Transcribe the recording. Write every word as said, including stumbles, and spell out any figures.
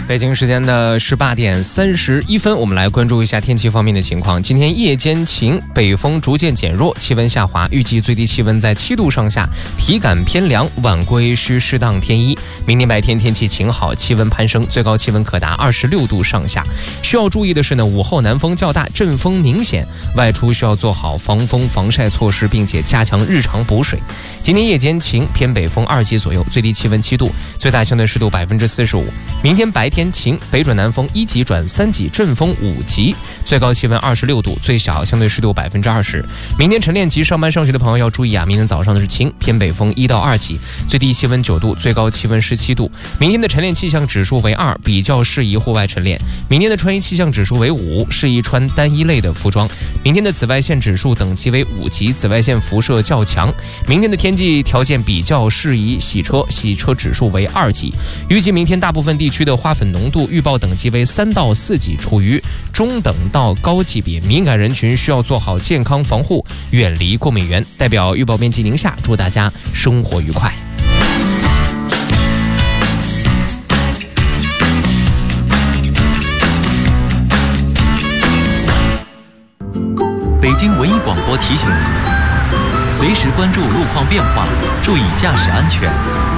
北京时间的十八点三十一分，我们来关注一下天气方面的情况。今天夜间晴，北风逐渐减弱，气温下滑，预计最低气温在七度上下，体感偏凉，晚归需适当添衣。明天白天天气晴好，气温攀升，最高气温可达二十六度上下。需要注意的是呢，午后南风较大，阵风明显，外出需要做好防风防晒措施，并且加强日常补水。今天夜间晴，偏北风二级左右，最低气温七度，最大相对湿度百分之四十五。明天白天晴，北转南风一级转三级，阵风五级，最高气温二十六度，最小相对湿度百分之二十。明天晨练及上班上学的朋友要注意啊，明天早上的是晴，偏北风一到二级，最低气温九度，最高气温十七度。明天的晨练气象指数为二，比较适宜户外晨练。明天的穿衣气象指数为五，适宜穿单一类的服装。明天的紫外线指数等级为五级，紫外线辐射较强。明天的天气条件比较适宜洗车，洗车指数为二级。预计明天大部分地区的花粉浓度预报等级为三到四级，处于中等到高级别，敏感人群需要做好健康防护，远离过敏源。代表预报编辑宁夏，祝大家生活愉快。 北京文艺广播提醒您，随时关注路况变化，注意驾驶安全。